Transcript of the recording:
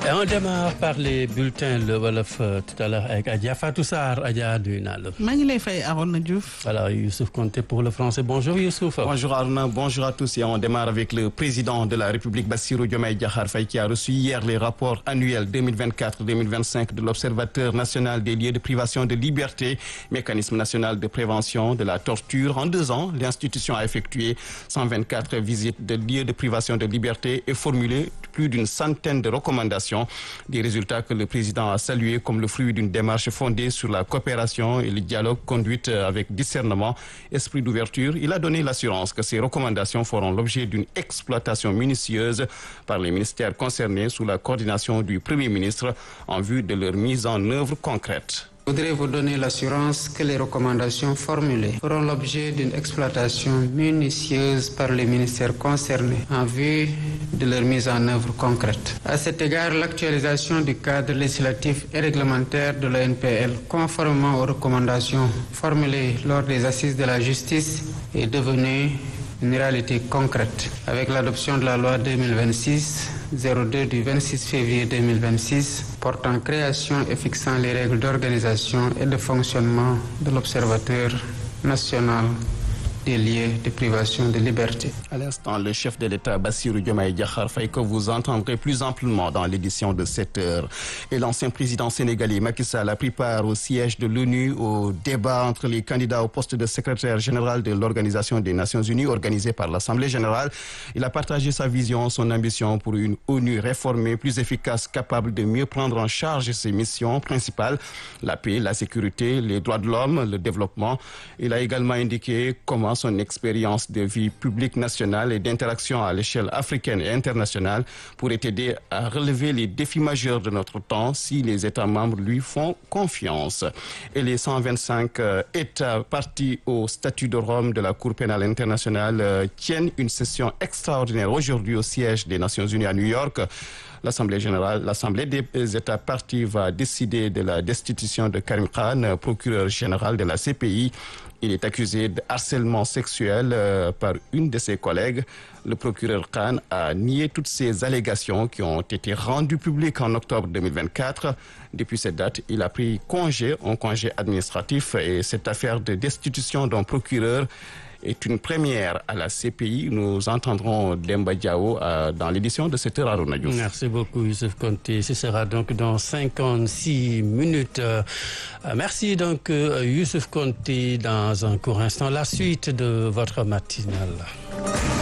Et on démarre par les bulletins le wolof tout à l'heure avec Adja Fatou Sarr. Adja nuyu naa la. maa ngi lay fay Arona Diouf. Voilà, Youssouf Konté pour le français. Bonjour Youssouf. Bonjour Arona, bonjour à tous et on démarre avec le président de la République Bassirou Diomaye Diakhar Faye qui a reçu hier les rapports annuels 2024-2025 de l'Observateur national des lieux de privation de liberté, mécanisme national de prévention de la torture. En 2 ans, l'institution a effectué 124 visites de lieux de privation de liberté et formulé plus d'une centaine de recommandations, des résultats que le président a salués comme le fruit d'une démarche fondée sur la coopération et le dialogue conduite avec discernement, esprit d'ouverture. Il a donné l'assurance que ces recommandations feront l'objet d'une exploitation minutieuse par les ministères concernés sous la coordination du Premier ministre en vue de leur mise en œuvre concrète. Je voudrais vous donner l'assurance que les recommandations formulées feront l'objet d'une exploitation minutieuse par les ministères concernés en vue de leur mise en œuvre concrète. À cet égard, l'actualisation du cadre législatif et réglementaire de l'ONPL, conformément aux recommandations formulées lors des assises de la justice, est devenue une réalité concrète. Avec l'adoption de la loi 2026-02 du 26 février 2026 portant création et fixant les règles d'organisation et de fonctionnement de l'Observateur national des lieux de privation de liberté. À l'instant, le chef de l'État Bassirou Diomaye Diakhar Faye que vous entendrez plus amplement dans l'édition de 7 heures. Et l'ancien président sénégalais Macky Sall a pris part au siège de l'ONU au débat entre les candidats au poste de secrétaire général de l'Organisation des Nations Unies organisé par l'Assemblée générale. Il a partagé sa vision, son ambition pour une ONU réformée, plus efficace, capable de mieux prendre en charge ses missions principales, la paix, la sécurité, les droits de l'homme, le développement. Il a également indiqué comment son expérience de vie publique nationale et d'interaction à l'échelle africaine et internationale pourrait aider à relever les défis majeurs de notre temps si les États membres lui font confiance. Et les 125 États partis au statut de Rome de la Cour pénale internationale tiennent une session extraordinaire aujourd'hui au siège des Nations Unies à New York. L'Assemblée des États partis va décider de la destitution de Karim Khan, procureur général de la CPI. Il est accusé de harcèlement sexuel par une de ses collègues. Le procureur Khan a nié toutes ces allégations qui ont été rendues publiques en octobre 2024. Depuis cette date, il a pris un congé administratif et cette affaire de destitution d'un procureur est une première à la CPI. Nous entendrons Demba Diao dans l'édition de 7 heures à Arona Diouf. Merci beaucoup Youssouf Konté. Ce sera donc dans 56 minutes. Merci donc Youssouf Konté. Dans un court instant, la suite de votre matinale.